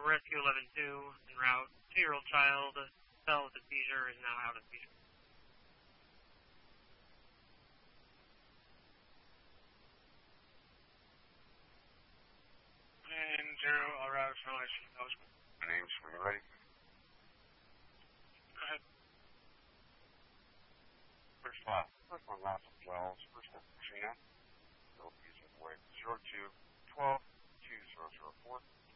Rescue 11-2 en route. 2-year-old child fell with a seizure, is now out of seizure. And 0, I'll route for license. My name's when you're ready. Go ahead. First one, last of Wells, first one, Katrina. Philippines with way 02-12-2004.